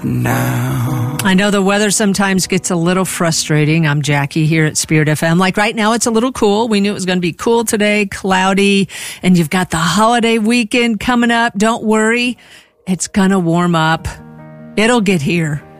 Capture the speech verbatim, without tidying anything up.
now. I know the weather sometimes gets a little frustrating. I'm Jackie here at Spirit F M. Like right now, it's a little cool. We knew it was going to be cool today, cloudy, and you've got the holiday weekend coming up. Don't worry. It's going to warm up. It'll get here.